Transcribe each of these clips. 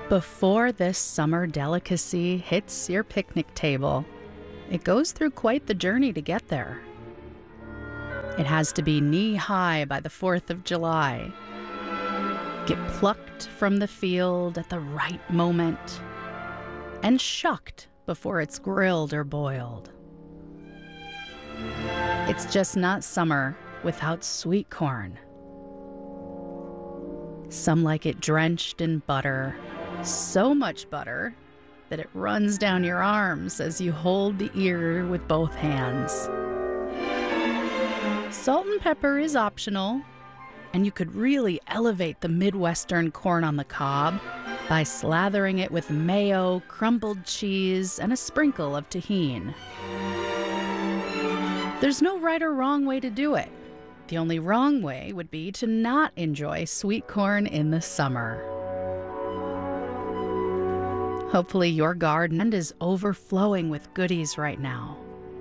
Before this summer delicacy hits your picnic table, it goes through quite the journey to get there. It has to be knee-high by the 4th of July, get plucked from the field at the right moment, and shucked before it's grilled or boiled. It's just not summer without sweet corn. Some like it drenched in butter, so much butter that it runs down your arms as you hold the ear with both hands. Salt and pepper is optional, and you could really elevate the Midwestern corn on the cob by slathering it with mayo, crumbled cheese, and a sprinkle of tahini. There's no right or wrong way to do it. The only wrong way would be to not enjoy sweet corn in the summer. Hopefully your garden is overflowing with goodies right now.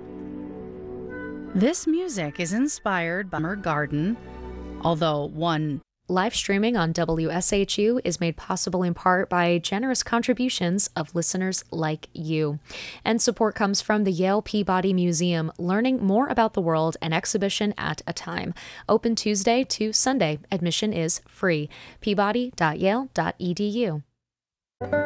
This music is inspired by Summer Garden, although one Live streaming on WSHU is made possible in part by generous contributions of listeners like you. And support comes from the Yale Peabody Museum, learning more about the world, an exhibition at a time. Open Tuesday to Sunday. Admission is free. peabody.yale.edu.